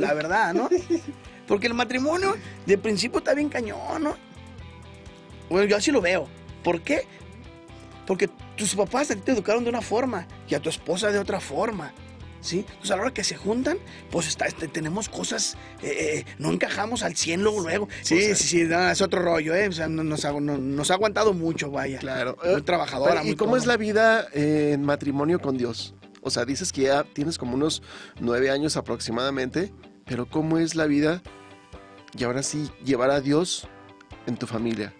la verdad, ¿no? Porque el matrimonio de principio está bien cañón, ¿no? Bueno, yo así lo veo. ¿Por qué? Porque tus papás a ti te educaron de una forma y a tu esposa de otra forma, ¿sí? Entonces a la hora que se juntan, pues tenemos cosas, no encajamos al 100 luego. Sí, no, es otro rollo, ¿eh? O sea, nos ha aguantado mucho, vaya. Claro. Muy trabajadora, Pero, ¿y muy cómo todo. es la vida en matrimonio con Dios? O sea, dices que ya tienes como unos 9 años aproximadamente, pero ¿cómo es la vida y ahora sí llevar a Dios en tu familia?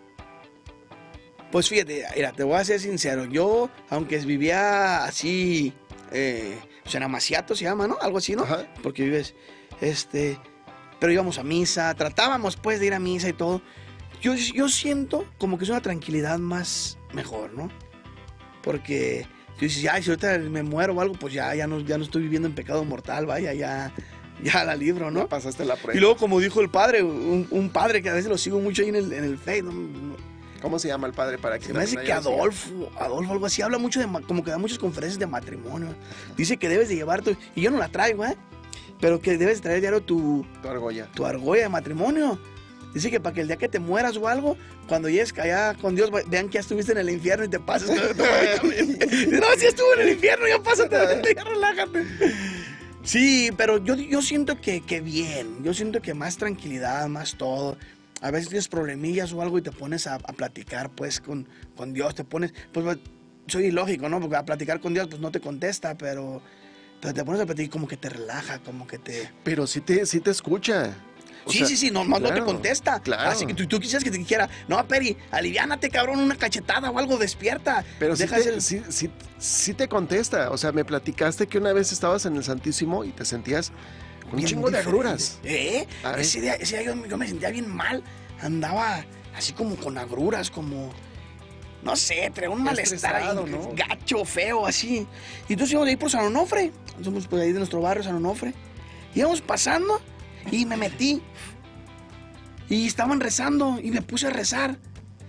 Pues fíjate, mira, te voy a ser sincero. Yo, aunque vivía así, en Amaciato se llama, ¿no? Algo así, ¿no? Ajá. Porque vives, pero íbamos a misa, tratábamos pues de ir a misa y todo. Yo siento como que es una tranquilidad más mejor, ¿no? Porque tú dices, ay, si ahorita me muero o algo, pues ya no estoy viviendo en pecado mortal, vaya, ya la libro, ¿no? Ya pasaste la prueba. Y luego, como dijo el padre, un padre que a veces lo sigo mucho ahí en el Face, ¿no? ¿Cómo se llama el padre para que Se me hace que Adolfo, algo así, habla mucho como que da muchas conferencias de matrimonio. Dice que debes de llevar y yo no la traigo, pero que debes traer diario tu argolla de matrimonio. Dice que para que el día que te mueras o algo, cuando llegues allá con Dios, vean que ya estuviste en el infierno y te pases. No, si estuve en el infierno, ya pásate, ya relájate. Sí, pero yo siento que bien, yo siento que más tranquilidad, más todo. A veces tienes problemillas o algo y te pones a platicar pues con Dios, te pones, pues soy ilógico, ¿no? Porque a platicar con Dios pues no te contesta, pero te pones a platicar como que te relaja, como que te... Pero sí te escucha. Sí, no te contesta. Claro. Así que tú quisieras que te dijera, no, Peri, aliviánate, cabrón, una cachetada o algo, despierta. Pero sí te contesta. O sea, me platicaste que una vez estabas en el Santísimo y te sentías con un chingo de agruras. Ese día yo me sentía bien mal. Andaba así como con agruras, como... No sé, traía un malestar ahí, ¿no? Gacho, feo, así. Y entonces íbamos de ahí por San Onofre. Somos pues ahí de nuestro barrio, San Onofre. Íbamos pasando y me metí. Y estaban rezando y me puse a rezar.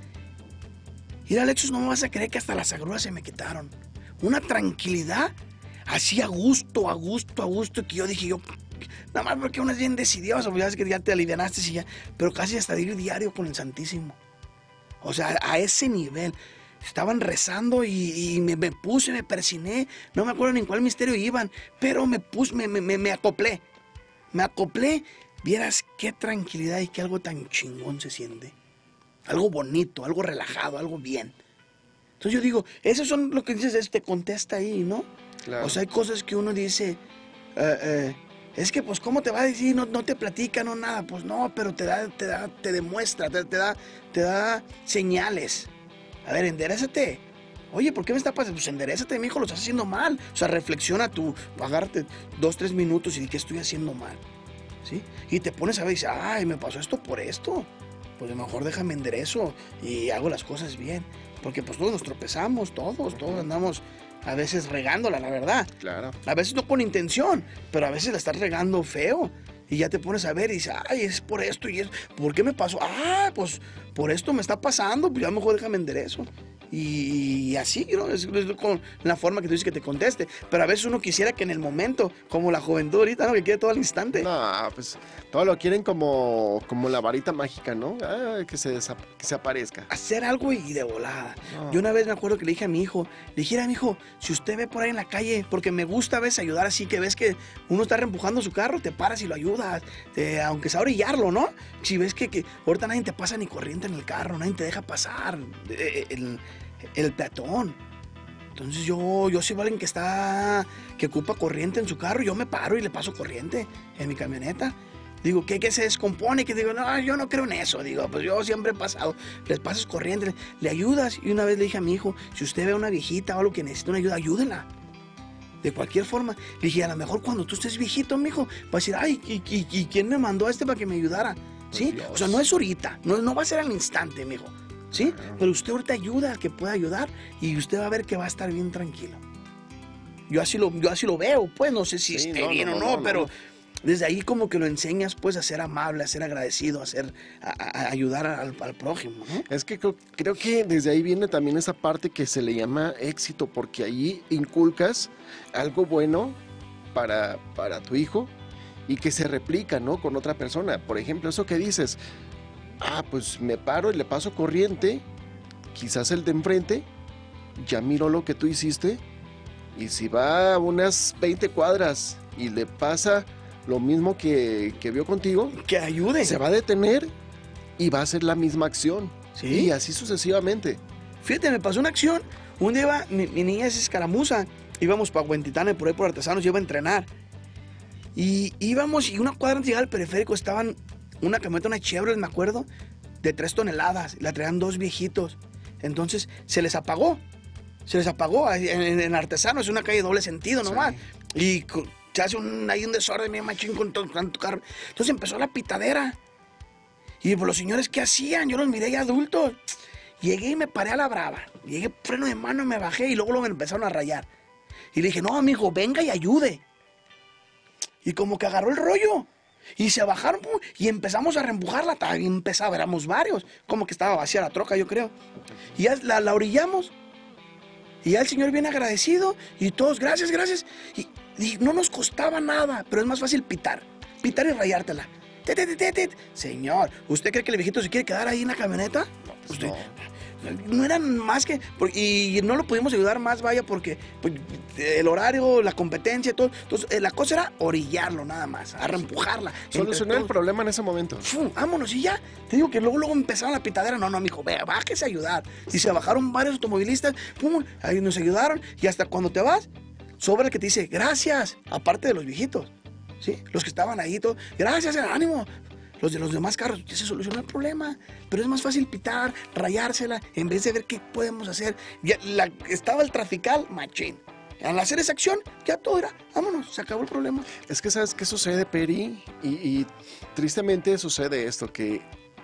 Y Alexis, no me vas a creer que hasta las agruras se me quitaron. Una tranquilidad, así a gusto, que yo dije, nada más porque uno es bien decidido, ya sabes que ya te alivianaste y ya, pero casi hasta ir diario con el Santísimo. O sea, a ese nivel. Estaban rezando y me puse, me persiné. No me acuerdo ni en cuál misterio iban, pero me acoplé. Me acoplé. Vieras qué tranquilidad y qué algo tan chingón se siente. Algo bonito, algo relajado, algo bien. Entonces yo digo, esos son lo que dices, te contesta ahí, ¿no? Claro. O sea, hay cosas que uno dice, es que pues ¿cómo te va a decir? No te platica, no nada. Pues no, pero te demuestra, te da señales. A ver, enderezate. Oye, ¿por qué me está pasando? Pues enderezate, mijo, lo estás haciendo mal. O sea, reflexiona tú, agárrate 2-3 minutos y di qué estoy haciendo mal. ¿Sí? Y te pones a ver y dices, ay, me pasó esto por esto. Pues a lo mejor déjame enderezo y hago las cosas bien. Porque pues todos nos tropezamos, todos andamos a veces regándola, la verdad. Claro. A veces no con intención, pero a veces la estás regando feo. Y ya te pones a ver y dices, ay, es por esto y es. ¿Por qué me pasó? Ah, pues por esto me está pasando, pues ya mejor déjame enderezo. Y así, ¿no? Es con la forma que tú dices que te conteste. Pero a veces uno quisiera que en el momento, como la juventud ahorita, ¿no? Que quiere todo al instante. No, pues todo lo quieren como la varita mágica, ¿no? Que se aparezca. Hacer algo y de volada. No. Yo una vez me acuerdo que le dije a mi hijo, mi hijo, si usted ve por ahí en la calle, porque me gusta a veces ayudar así, que ves que uno está reempujando su carro, te paras y lo ayudas, aunque sea orillarlo, ¿no? Si ves que ahorita nadie te pasa ni corriente en el carro, nadie te deja pasar el peatón. Entonces yo soy alguien que ocupa corriente en su carro, yo me paro y le paso corriente en mi camioneta. Digo, ¿qué se descompone? Que digo, no, yo no creo en eso. Digo, pues yo siempre he pasado, les pasas corriente, le ayudas. Y una vez le dije a mi hijo, si usted ve a una viejita o algo que necesita una ayuda, ayúdenla. De cualquier forma. Le dije, a lo mejor cuando tú estés viejito, mijo, va a decir, ay, ¿y quién me mandó a para que me ayudara? ¿Sí? Dios. O sea, no es ahorita, no va a ser al instante, mijo. ¿Sí? Pero usted ahorita ayuda al que pueda ayudar y usted va a ver que va a estar bien tranquilo. Yo así lo veo, pues, no sé si esté bien o no, pero desde ahí como que lo enseñas, pues, a ser amable, a ser agradecido, a ayudar al prójimo, ¿no? Es que creo que desde ahí viene también esa parte que se le llama éxito, porque ahí inculcas algo bueno para tu hijo y que se replica, ¿no? Con otra persona. Por ejemplo, eso que dices, pues me paro y le paso corriente, quizás el de enfrente ya miró lo que tú hiciste, y si va a unas 20 cuadras y le pasa lo mismo que vio contigo, que ayude. Se va a detener y va a hacer la misma acción. ¿Sí? Y así sucesivamente. Fíjate, me pasó una acción. Un día iba, mi niña es escaramuza, íbamos para Huentitán, por ahí por Artesanos, yo iba a entrenar. Y íbamos, y una cuadra antes de llegar al periférico estaban una camioneta, una Chevrolet, me acuerdo, de 3 toneladas. La traían 2 viejitos. Entonces se les apagó. En Artesanos, es una calle de doble sentido nomás. Sí. Y se hace hay un desorden bien machín con tanto carro. Entonces empezó la pitadera. Y pues, los señores, ¿qué hacían? Yo los miré ya adultos. Llegué y me paré a la brava. Llegué, freno de mano, me bajé y luego me empezaron a rayar. Y le dije, no, amigo, venga y ayude. Y como que agarró el rollo. Y se bajaron y empezamos a reempujarla. Estaba bien pesada, éramos varios. Como que estaba vacía la troca, yo creo. Y ya la orillamos. Y ya el señor bien agradecido. Y todos, gracias, gracias. Y no nos costaba nada, pero es más fácil pitar y rayártela. Señor, ¿usted cree que el viejito se quiere quedar ahí en la camioneta? Pues usted, no eran más que... Y no lo pudimos ayudar más, vaya, porque pues, el horario, la competencia, todo. Entonces, la cosa era orillarlo nada más, a reempujarla. Solucionar el problema en ese momento. Vámonos, y ya. Te digo que luego empezaron la pitadera. No, mijo, vea, bájese a ayudar. Y se bajaron varios automovilistas, ahí nos ayudaron. Y hasta cuando te vas, sobra el que te dice, gracias, aparte de los viejitos. ¿Sí? Los que estaban ahí, todo, gracias, ánimo. Los de los demás carros, ya se solucionó el problema. Pero es más fácil pitar, rayársela, en vez de ver qué podemos hacer. Ya estaba el trafical, machín. Al hacer esa acción, ya todo era, vámonos, se acabó el problema. Es que ¿sabes qué sucede, Peri? Y tristemente sucede esto, que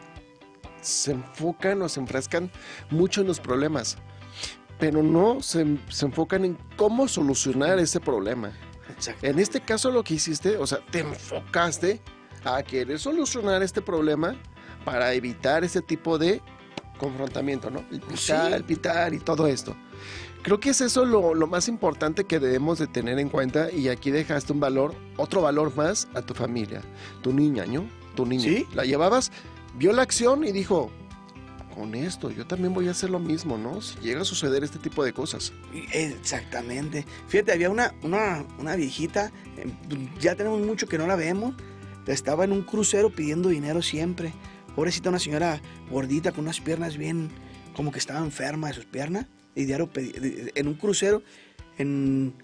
se enfocan o se enfrascan mucho en los problemas, pero no se enfocan en cómo solucionar ese problema. Exacto. En este caso lo que hiciste, o sea, te enfocaste a querer solucionar este problema para evitar ese tipo de confrontamiento, ¿no? El pitar y todo esto. Creo que es eso lo más importante que debemos de tener en cuenta, y aquí dejaste otro valor más a tu familia. Tu niña, ¿no? Tu niña. ¿Sí? La llevabas, vio la acción y dijo, con esto yo también voy a hacer lo mismo, ¿no? Si llega a suceder este tipo de cosas. Exactamente. Fíjate, había una viejita, ya tenemos mucho que no la vemos, estaba en un crucero pidiendo dinero siempre. Pobrecita, una señora gordita con unas piernas bien, como que estaba enferma de sus piernas, y diario en un crucero en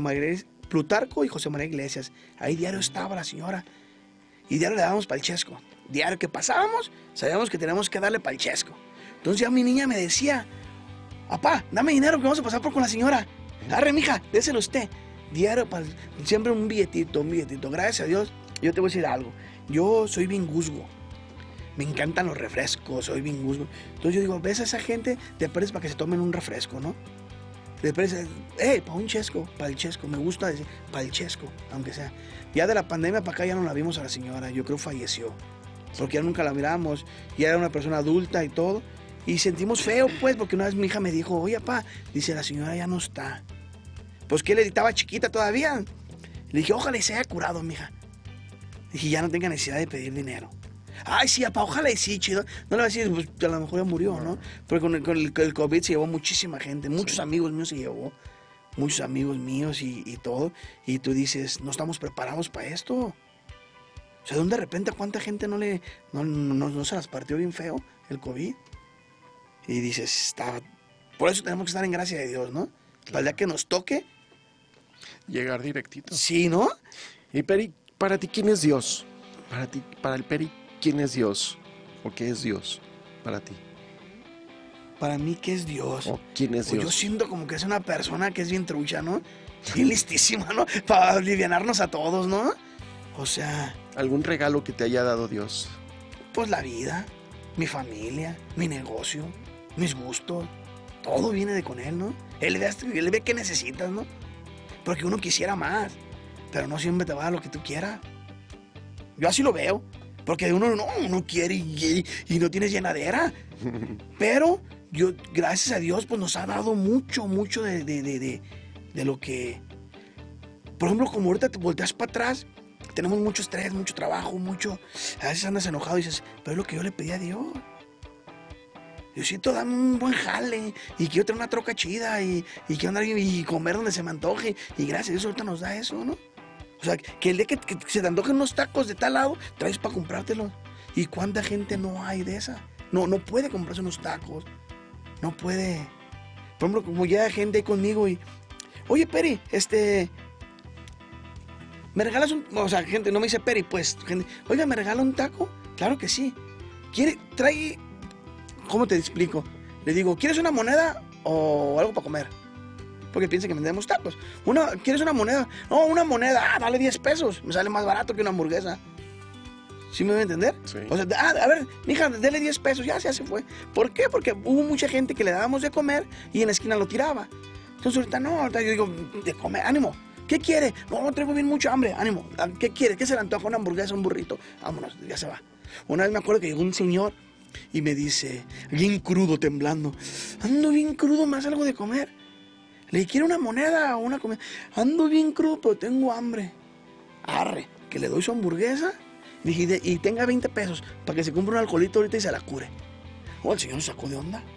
Plutarco y José María Iglesias. Ahí diario estaba la señora, y diario le dábamos para el chesco. Diario que pasábamos, sabíamos que teníamos que darle para el chesco. Entonces ya mi niña me decía, papá, dame dinero que vamos a pasar por con la señora. Arre, mija, déselo usted. Diario, siempre un billetito. Gracias a Dios, yo te voy a decir algo. Yo soy bien guzgo. Me encantan los refrescos, soy bien guzgo. Entonces yo digo, ves a esa gente, te pares para que se tomen un refresco, ¿no? Te pares, para un chesco, para el chesco. Me gusta decir, para el chesco, aunque sea. Ya de la pandemia para acá ya no la vimos a la señora. Yo creo falleció. Porque ya nunca la miramos, ya era una persona adulta y todo, y sentimos feo, pues, porque una vez mi hija me dijo, oye, papá, dice, la señora ya no está. Pues que le estaba chiquita todavía. Le dije, ojalá y se haya curado, mija. Dije, ya no tenga necesidad de pedir dinero. Ay, sí, papá, ojalá y sí, chido. No le va a decir, pues, a lo mejor ya murió, ¿no? Pero con el COVID se llevó muchísima gente, muchos amigos míos se llevó, muchos amigos míos y todo, y tú dices, no estamos preparados para esto. O sea, de repente a cuánta gente no se las partió bien feo el COVID. Y dices, por eso tenemos que estar en gracia de Dios, ¿no? Claro. Para el día que nos toque. Llegar directito. Sí, ¿no? Y Peri, para ti, ¿quién es Dios? Para el Peri, ¿quién es Dios? ¿O qué es Dios para ti? Para mí, ¿qué es Dios? ¿O quién es Dios? Yo siento como que es una persona que es bien trucha, ¿no? Bien listísima, ¿no? Para alivianarnos a todos, ¿no? O sea... ¿Algún regalo que te haya dado Dios? Pues la vida, mi familia, mi negocio, mis gustos. Todo viene con Él, ¿no? Él ve qué necesitas, ¿no? Porque uno quisiera más, pero no siempre te va a dar lo que tú quieras. Yo así lo veo. Porque uno quiere y no tienes llenadera. Pero yo, gracias a Dios, pues nos ha dado mucho de lo que... Por ejemplo, como ahorita te volteas para atrás... tenemos mucho estrés, mucho trabajo, a veces andas enojado y dices, pero es lo que yo le pedí a Dios. Diosito, dame un buen jale, y quiero tener una troca chida, y quiero andar y comer donde se me antoje, y gracias a Dios ahorita nos da eso, ¿no? O sea, que el día que se te antojen unos tacos de tal lado, traes para comprártelo. ¿Y cuánta gente no hay de esa? No puede comprarse unos tacos, no puede. Por ejemplo, como llega gente ahí conmigo y, oye, Peri, ¿me regalas un...? O sea, gente no me dice Peri, pues, gente, oiga, ¿me regala un taco? Claro que sí. Trae... ¿Cómo te explico? Le digo, ¿quieres una moneda o algo para comer? Porque piensa que vendemos tacos. ¿Quieres una moneda? No, una moneda. Dale 10 pesos. Me sale más barato que una hamburguesa. ¿Sí me voy a entender? Sí. O sea, a ver, mija, dale 10 pesos. Ya se fue. ¿Por qué? Porque hubo mucha gente que le dábamos de comer y en la esquina lo tiraba. Entonces ahorita no, ahorita yo digo, de comer, ánimo. ¿Qué quiere? No, traigo bien mucha hambre, ánimo. ¿Qué quiere? ¿Qué se le antoja? Una hamburguesa, un burrito. Vámonos, ya se va. Una vez me acuerdo que llegó un señor y me dice, bien crudo, temblando, ando bien crudo, ¿me hace algo de comer? Le dije, ¿quiere una moneda o una comida? Ando bien crudo, pero tengo hambre. Arre, que le doy su hamburguesa, dije, y tenga 20 pesos para que se compre un alcoholito ahorita y se la cure. Oh, el señor se sacó de onda.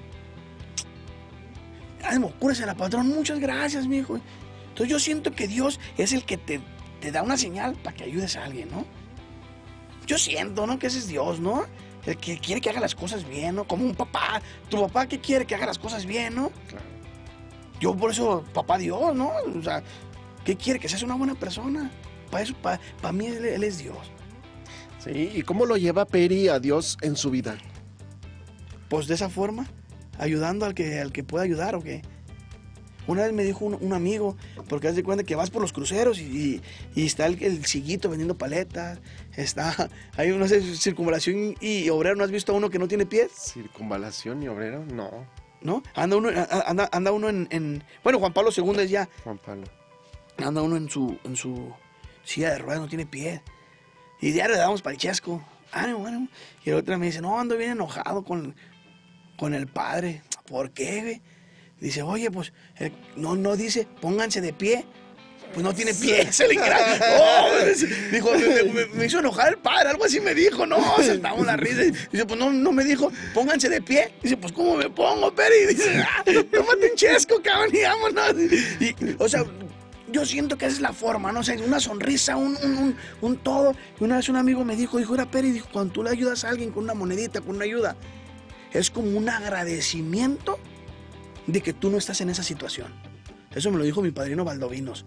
Ánimo, cúresela, patrón, muchas gracias, mijo. Entonces yo siento que Dios es el que te da una señal para que ayudes a alguien, ¿no? Yo siento, ¿no? Que ese es Dios, ¿no? El que quiere que haga las cosas bien, ¿no? Como un papá. Tu papá, ¿qué quiere? Que haga las cosas bien, ¿no? Claro. Yo por eso, papá Dios, ¿no? O sea, ¿qué quiere? Que seas una buena persona. Para eso, para mí, él es Dios. Sí, ¿y cómo lo lleva Peri a Dios en su vida? Pues de esa forma, ayudando al que pueda ayudar, ¿o qué? Una vez me dijo un amigo, porque haz de cuenta que vas por los cruceros y está el ciguito vendiendo paletas, hay una circunvalación y obrero, ¿no has visto a uno que no tiene pies? ¿Circunvalación y obrero? No. ¿No? Anda uno en... Bueno, Juan Pablo II es ya. Juan Pablo. Anda uno en su silla de ruedas, no tiene pies. Y diario le damos palichesco. Bueno. Y el otro me dice, no, ando bien enojado con el padre. ¿Por qué, güey? Dice, oye, pues, no dice, pónganse de pie. Pues no tiene pies, el ingrato. Oh, dijo, me hizo enojar el padre, algo así me dijo. No, saltamos la risa. Dice, pues no me dijo, pónganse de pie. Dice, pues, ¿cómo me pongo, Peri? Dice, tómate un chesco, cabrón, y vámonos. O sea, yo siento que esa es la forma, ¿no? O sea, una sonrisa, un todo. Y una vez un amigo me dijo, era Peri, dijo, cuando tú le ayudas a alguien con una monedita, con una ayuda, es como un agradecimiento de que tú no estás en esa situación. Eso me lo dijo mi padrino Valdovinos.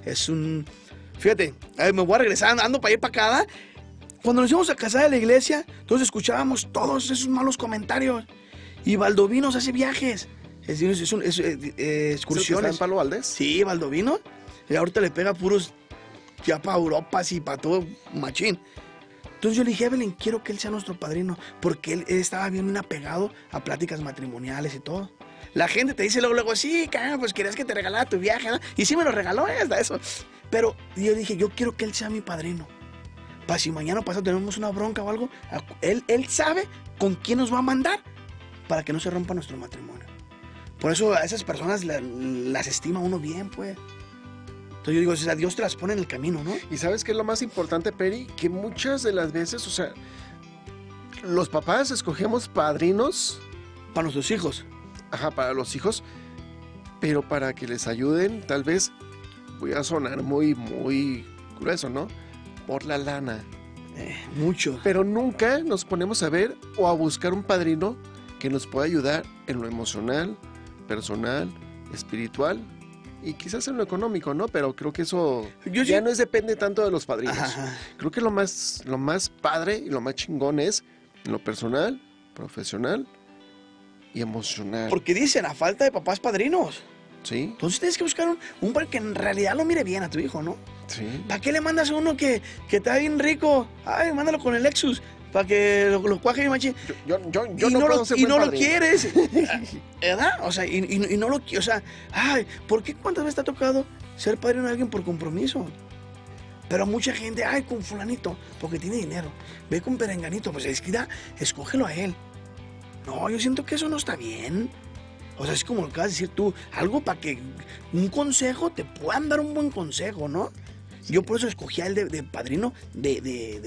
Fíjate, me voy a regresar, ando para ir para acá, ¿verdad? Cuando nos íbamos a casar de la iglesia, entonces escuchábamos todos esos malos comentarios. Y Valdovinos hace viajes. Excursiones. ¿Está en Palo Valdés? Sí, Valdovinos. Y ahorita le pega puros ya para Europa y para todo machín. Entonces yo le dije, Evelyn, quiero que él sea nuestro padrino, porque él estaba bien apegado a pláticas matrimoniales y todo. La gente te dice luego, sí, pues querías que te regalara tu viaje, ¿no? Y sí me lo regaló, hasta eso. Pero yo dije, yo quiero que él sea mi padrino. Para si mañana o pasado tenemos una bronca o algo, él sabe con quién nos va a mandar para que no se rompa nuestro matrimonio. Por eso a esas personas las estima uno bien, pues. Entonces yo digo, o sea, Dios te las pone en el camino, ¿no? Y ¿sabes qué es lo más importante, Peri? Que muchas de las veces, o sea, los papás escogemos padrinos para nuestros hijos. Ajá, para los hijos, pero para que les ayuden, tal vez, voy a sonar muy grueso, ¿no? Por la lana. Mucho. Pero nunca nos ponemos a ver o a buscar un padrino que nos pueda ayudar en lo emocional, personal, espiritual y quizás en lo económico, ¿no? Pero creo que eso ya no depende tanto de los padrinos. Ajá. Creo que lo más padre y lo más chingón es en lo personal, profesional y emocional. Porque dicen, a falta de papás padrinos. Sí. Entonces tienes que buscar un padre que en realidad lo mire bien a tu hijo, ¿no? Sí. ¿Para qué le mandas a uno que está bien rico? Ay, mándalo con el Lexus, para que lo cuaje y mache. Yo no puedo ser buen padrino. No lo quieres, ¿verdad? O sea, y no lo quieres. O sea, ay, ¿por qué cuántas veces te ha tocado ser padrino de alguien por compromiso? Pero mucha gente, ay, con fulanito, porque tiene dinero. Ve con perenganito, pues escógelo a él. No, yo siento que eso no está bien. O sea, es como lo que vas a decir tú, algo para que un consejo te puedan dar un buen consejo, ¿no? Yo por eso escogí a él de padrino de